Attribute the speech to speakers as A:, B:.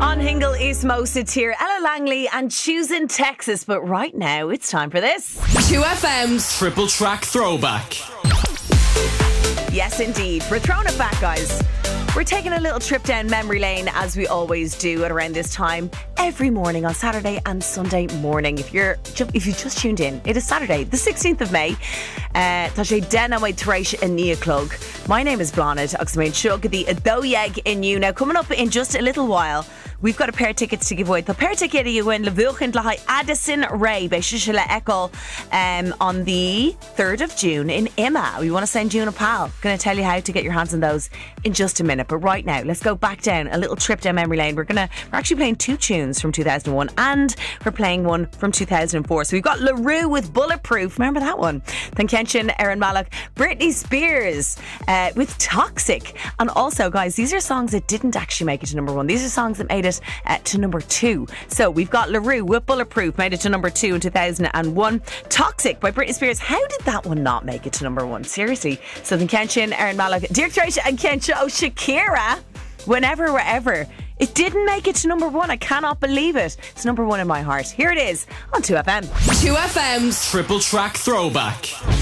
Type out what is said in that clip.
A: On Hingle is Mosid here, Ella Langley and choosing Texas. But right now, it's time for this.
B: 2FM's
C: Triple Track Throwback.
A: Yes, indeed. We're throwing it back, guys. We're taking a little trip down memory lane, as we always do at around this time every morning on Saturday and Sunday morning. If you just tuned in, it is Saturday, the 16th of May. Tá sé denna mai treis in Níoclog. My name is Blonid. Oxmain Shug the Adoyeg in you. Now, coming up in just a little while, we've got a pair of tickets to give away. The pair of tickets you win Levuchint Lahai Addison Ray by Shishila Eckel on the 3rd of June in Emma. We want to send you a pal. Going to tell you how to get your hands on those in just a minute. But right now, let's go back down a little trip down memory lane. We're actually playing two tunes from 2001 and we're playing one from 2004. So we've got LaRue with Bulletproof. Remember that one? Then Kenshin, Aaron Malloch, Britney Spears with Toxic. And also, guys, these are songs that didn't actually make it to number one. These are songs that made it to number 2. So we've got LaRue with Bulletproof, made it to number 2 in 2001. Toxic by Britney Spears. How did that one not make it to number 1? Seriously. So then Kenshin, Aaron Malloch, Dirk Tracy and Kensho Shakira, Whenever, Wherever. It didn't make it to number 1. I cannot believe it. It's number 1 in my heart. Here it is on 2FM.
B: 2FM's
C: Triple Track Throwback.